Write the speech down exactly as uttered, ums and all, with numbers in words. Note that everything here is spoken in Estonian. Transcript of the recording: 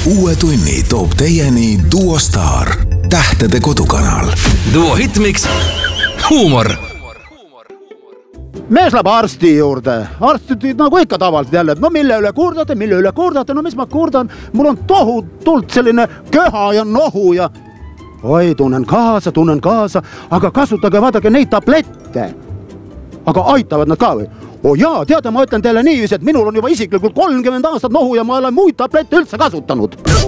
Uue tunni toob teieni Duo Star, tähtede kodukanal. Duo Hitmix, huumor. Mees läheb arsti juurde. Arstid nagu ikka tavaliselt jälle. No mille üle kurdate, mille üle kurdate? No mis ma kurdan? Mul on tohutult selline köha ja nohu ja... Oi, tunnen kaasa, tunnen kaasa, aga kasutage, vaadake neid tablette. Aga aitavad nad ka või? O jaa, teada, ma ütlen teile niiviisi, et minul on juba isiklikult kolmkümmend aastat nohu ja ma olen muid tablette üldse kasutanud.